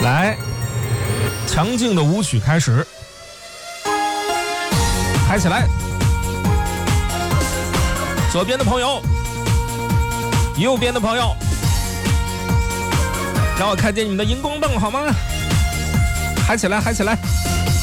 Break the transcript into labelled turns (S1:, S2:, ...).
S1: 来，强劲的舞曲开始，嗨起来！左边的朋友，右边的朋友，让我看见你们的荧光棒好吗？嗨起来，嗨起来！